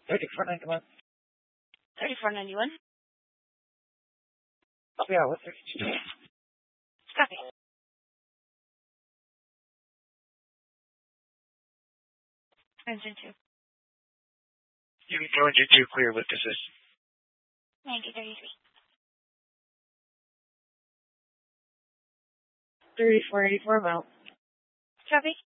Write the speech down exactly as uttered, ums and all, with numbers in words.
thirty-four ninety-one. thirty-four ninety-one. Oh, yeah, what's thirty-two? Copy. Engine two. You can go engine two clear with assist. Yankee thirty-three. thirty-four eighty-four mount. Copy.